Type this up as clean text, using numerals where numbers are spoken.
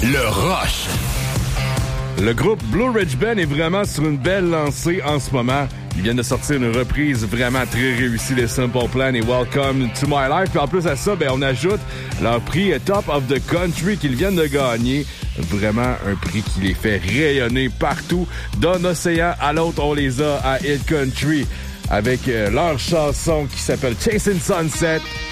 Le Rush. Le groupe Blue Ridge Band est vraiment sur une belle lancée en ce moment. Ils viennent de sortir une reprise vraiment très réussie de Simple Plan et Welcome to My Life. Puis en plus à ça, on ajoute leur prix Top of the Country qu'ils viennent de gagner. Vraiment un prix qui les fait rayonner partout. D'un océan à l'autre, on les a à Hill Country avec leur chanson qui s'appelle Chasing Sunset.